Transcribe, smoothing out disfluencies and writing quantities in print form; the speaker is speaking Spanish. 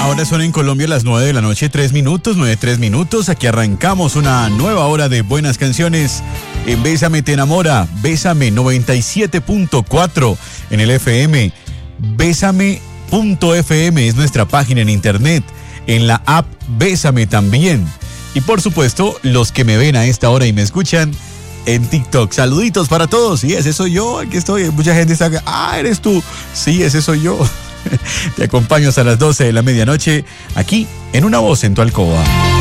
Ahora son en Colombia las 9 de la noche, 3 minutos, 9:03. Aquí arrancamos una nueva hora de buenas canciones en Bésame Te Enamora, Bésame 97.4 en el FM. Bésame.fm es nuestra página en internet, en la app Bésame también. Y por supuesto, los que me ven a esta hora y me escuchan en TikTok. Saluditos para todos. Sí, ese soy yo, aquí estoy. Mucha gente está acá. Ah, eres tú. Sí, ese soy yo. Te acompaño hasta las 12 de la medianoche, aquí en Una Voz en tu alcoba.